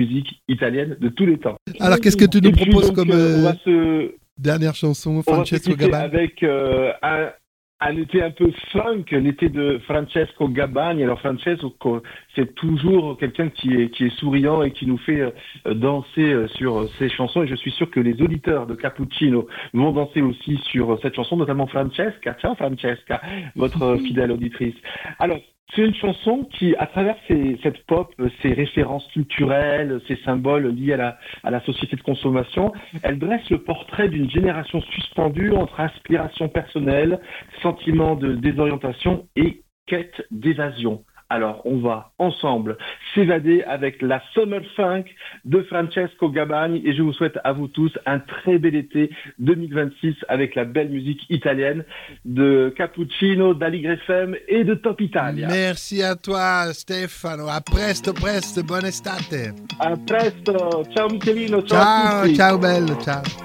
musique italienne de tous les temps. Alors, qu'est-ce que tu nous proposes comme on va dernière chanson, on va Francesco se quitter Gabbani? avec un été un peu funk, l'été de Francesco Gabbani. Alors Francesco, c'est toujours quelqu'un qui est souriant et qui nous fait danser sur ses chansons. Et je suis sûr que les auditeurs de Cappuccino vont danser aussi sur cette chanson, notamment Francesca. Ciao Francesca, votre fidèle auditrice. Alors, c'est une chanson qui, à travers cette pop, ses références culturelles, ses symboles liés à la société de consommation, elle dresse le portrait d'une génération suspendue entre inspiration personnelle, sentiment de désorientation et quête d'évasion. Alors, on va ensemble s'évader avec la Summer Funk de Francesco Gabbani et je vous souhaite à vous tous un très bel été 2026 avec la belle musique italienne de Cappuccino, d'Aligre FM et de Top Italia. Merci à toi Stefano, a presto, buona estate. A presto, ciao Michelino, ciao a tutti. Ciao bello, ciao.